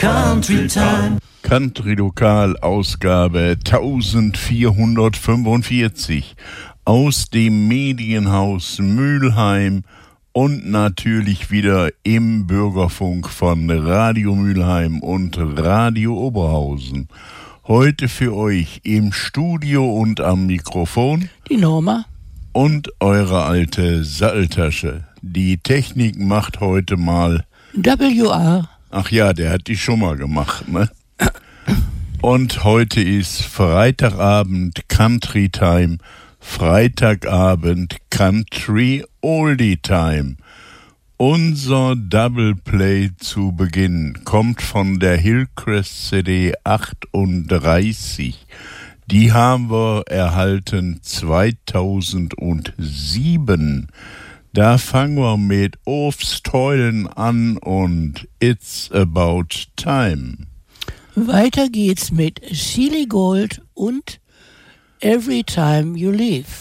Country Time. Country Lokal, Ausgabe 1445 aus dem Medienhaus Mülheim und natürlich wieder im Bürgerfunk von Radio Mülheim und Radio Oberhausen. Heute für euch im Studio und am Mikrofon die Norma und eure alte Satteltasche. Die Technik macht heute mal WR. Ach ja, der hat die schon mal gemacht, ne? Und heute ist Freitagabend Country Time, Freitagabend Country Oldie Time. Unser Double Play zu Beginn kommt von der Hillcrest CD 38. Die haben wir erhalten 2007. Da fangen wir mit Ofsteulen an und It's About Time. Weiter geht's mit Sealy Gold und Every Time You Leave.